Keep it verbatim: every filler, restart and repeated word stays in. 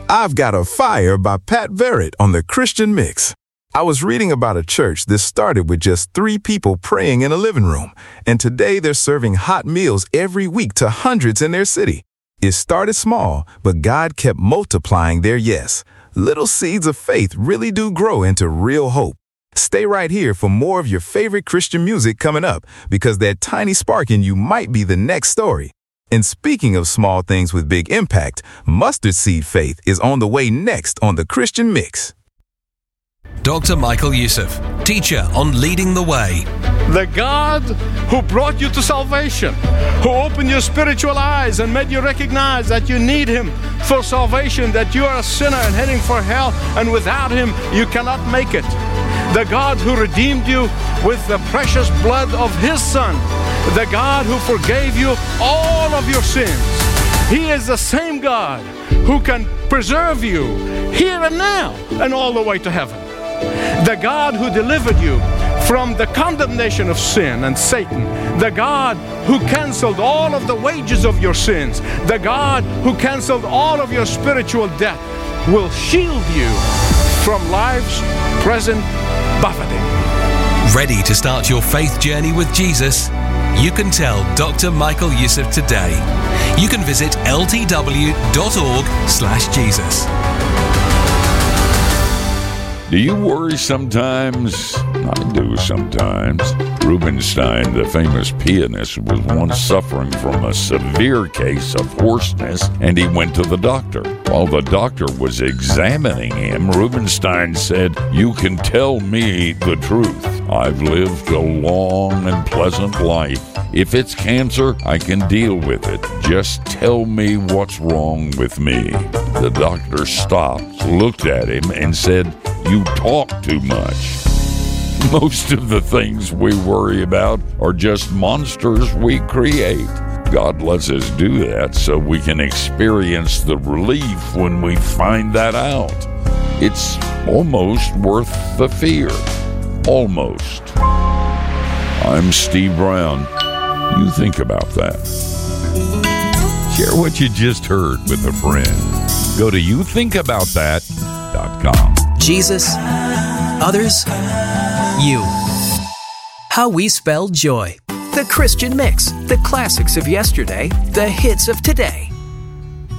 I've Got a Fire by Pat Verrett on the Christian Mix. I was reading about a church that started with just three people praying in a living room, and today they're serving hot meals every week to hundreds in their city. It started small, but God kept multiplying their yes. Little seeds of faith really do grow into real hope. Stay right here for more of your favorite Christian music coming up, because that tiny spark in you might be the next story. And speaking of small things with big impact, Mustard Seed Faith is on the way next on the Christian Mix. Doctor Michael Youssef, teacher on Leading the Way. The God who brought you to salvation, who opened your spiritual eyes and made you recognize that you need Him for salvation, that you are a sinner and heading for hell, and without Him you cannot make it. The God who redeemed you with the precious blood of His Son. The God who forgave you all of your sins. He is the same God who can preserve you here and now and all the way to heaven. The God who delivered you from the condemnation of sin and Satan. The God who canceled all of the wages of your sins. The God who canceled all of your spiritual debt will shield you from life's present buffeting. Ready to start your faith journey with Jesus? You can tell Doctor Michael Youssef today. You can visit ltw.org slash Jesus. Do you worry sometimes? I do sometimes. Rubinstein, the famous pianist, was once suffering from a severe case of hoarseness, and he went to the doctor. While the doctor was examining him, Rubinstein said, "You can tell me the truth. I've lived a long and pleasant life. If it's cancer, I can deal with it. Just tell me what's wrong with me." The doctor stopped, looked at him, and said, "You talk too much." Most of the things we worry about are just monsters we create. God lets us do that so we can experience the relief when we find that out. It's almost worth the fear. Almost. I'm Steve Brown. You think about that. Share what you just heard with a friend. Go to you think about that dot com. Jesus, others, you. How we spell joy. The Christian Mix. The classics of yesterday, the hits of today.